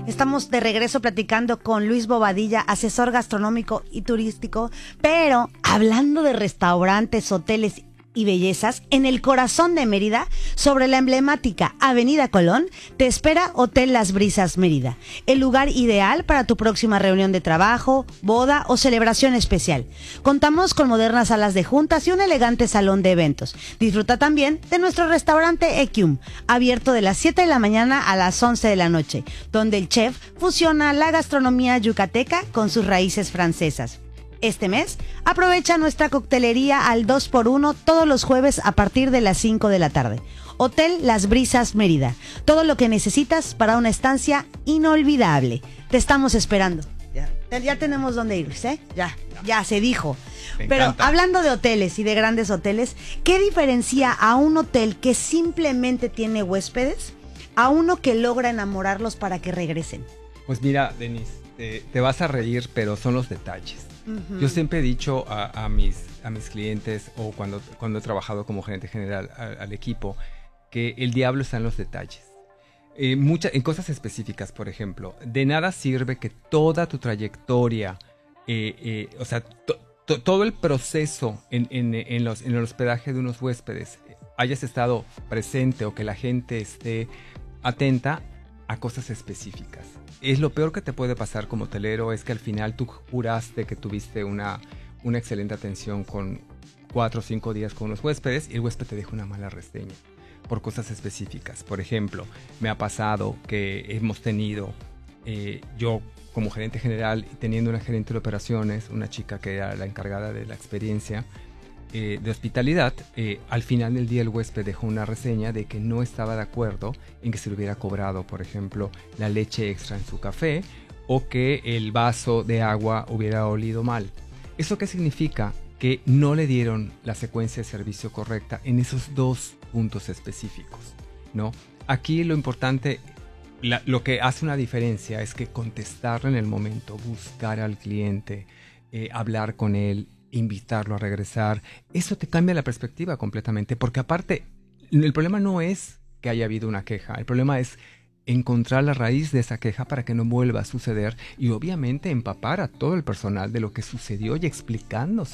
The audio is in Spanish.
Estamos de regreso platicando con Luis Bobadilla, asesor gastronómico y turístico, pero hablando de restaurantes, hoteles y bellezas, en el corazón de Mérida, sobre la emblemática Avenida Colón, te espera Hotel Las Brisas Mérida, el lugar ideal para tu próxima reunión de trabajo, boda o celebración especial. Contamos con modernas salas de juntas y un elegante salón de eventos. Disfruta también de nuestro restaurante Equium, abierto de las 7 de la mañana a las 11 de la noche, donde el chef fusiona la gastronomía yucateca con sus raíces francesas. Este mes, aprovecha nuestra coctelería al 2x1 todos los jueves a partir de las 5 de la tarde. Hotel Las Brisas Mérida. Todo lo que necesitas para una estancia inolvidable. Te estamos esperando. Ya tenemos dónde ir, ¿eh? Ya se dijo. Pero hablando de hoteles y de grandes hoteles, ¿qué diferencia a un hotel que simplemente tiene huéspedes a uno que logra enamorarlos para que regresen? Pues mira, Denise, te vas a reír, pero son los detalles. Uh-huh. Yo siempre he dicho a mis clientes o cuando he trabajado como gerente general al equipo que el diablo está en los detalles. En cosas específicas, por ejemplo, de nada sirve que toda tu trayectoria, o sea, todo el proceso en el hospedaje de unos huéspedes hayas estado presente o que la gente esté atenta a cosas específicas. Es lo peor que te puede pasar como hotelero, es que al final tú juraste que tuviste una excelente atención con 4 o 5 días con los huéspedes y el huésped te deja una mala reseña por cosas específicas. Por ejemplo, me ha pasado que hemos tenido, yo como gerente general y teniendo una gerente de operaciones, una chica que era la encargada de la experiencia de hospitalidad, al final del día el huésped dejó una reseña de que no estaba de acuerdo en que se le hubiera cobrado, por ejemplo, la leche extra en su café o que el vaso de agua hubiera olido mal. ¿Eso qué significa? Que no le dieron la secuencia de servicio correcta en esos 2 puntos específicos, ¿no? Aquí lo importante, lo que hace una diferencia es que contestarle en el momento, buscar al cliente, hablar con él, invitarlo a regresar, eso te cambia la perspectiva completamente, porque aparte, el problema no es que haya habido una queja, el problema es encontrar la raíz de esa queja para que no vuelva a suceder y obviamente empapar a todo el personal de lo que sucedió y explicándoselo.